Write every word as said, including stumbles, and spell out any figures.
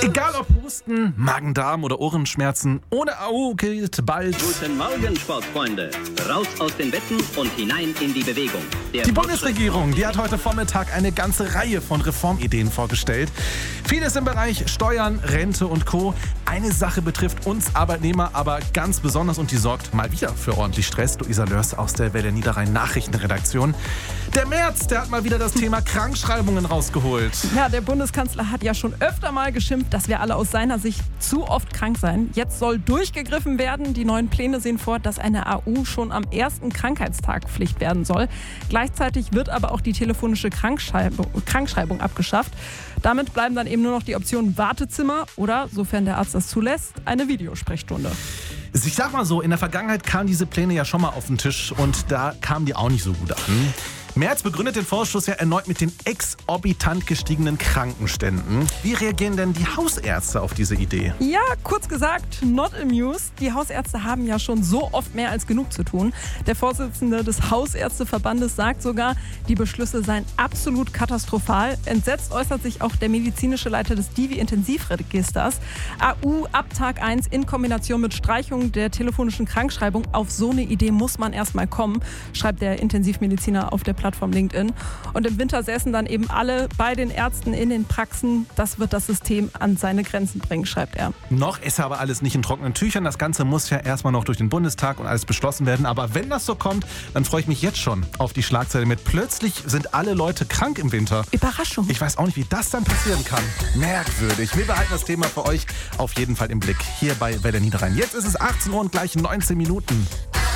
Egal ob Husten, Magen-Darm oder Ohrenschmerzen, ohne A U gilt bald. Guten Morgen, Sportfreunde. Raus aus den Betten und hinein in die Bewegung. Der Die Bundesregierung, die hat heute Vormittag eine ganze Reihe von Reformideen vorgestellt. Vieles im Bereich Steuern, Rente und Co. Eine Sache betrifft uns Arbeitnehmer aber ganz besonders und die sorgt mal wieder für ordentlich Stress. Luisa Lörs aus der Welle Niederrhein Nachrichtenredaktion. Der Merz, der hat mal wieder das Thema Krankschreibungen rausgeholt. Ja, der Bundeskanzler hat ja schon öfter mal geschimpft, dass wir alle aus seiner Sicht zu oft krank seien. Jetzt soll durchgegriffen werden. Die neuen Pläne sehen vor, dass eine A U schon am ersten Krankheitstag Pflicht werden soll. Gleichzeitig wird aber auch die telefonische Krankschreibung, Krankschreibung abgeschafft. Damit bleiben dann eben nur noch die Optionen Wartezimmer oder, sofern der Arzt das zulässt, eine Videosprechstunde. Ich sag mal so, in der Vergangenheit kamen diese Pläne ja schon mal auf den Tisch und da kamen die auch nicht so gut an. Merz begründet den Vorstoß ja erneut mit den exorbitant gestiegenen Krankenständen. Wie reagieren denn die Hausärzte auf diese Idee? Ja, kurz gesagt, not amused. Die Hausärzte haben ja schon so oft mehr als genug zu tun. Der Vorsitzende des Hausärzteverbandes sagt sogar, die Beschlüsse seien absolut katastrophal. Entsetzt äußert sich auch der medizinische Leiter des Divi-Intensivregisters. A U ab Tag eins in Kombination mit Streichung der telefonischen Krankschreibung. Auf so eine Idee muss man erstmal kommen, schreibt der Intensivmediziner auf der Plattform LinkedIn. Und im Winter säßen dann eben alle bei den Ärzten in den Praxen. Das wird das System an seine Grenzen bringen, schreibt er. Noch ist aber alles nicht in trockenen Tüchern. Das Ganze muss ja erstmal noch durch den Bundestag und alles beschlossen werden. Aber wenn das so kommt, dann freue ich mich jetzt schon auf die Schlagzeile mit plötzlich sind alle Leute krank im Winter. Überraschung. Ich weiß auch nicht, wie das dann passieren kann. Merkwürdig. Wir behalten das Thema für euch auf jeden Fall im Blick hier bei Welle Niederrhein. Jetzt ist es achtzehn Uhr und gleich neunzehn Minuten.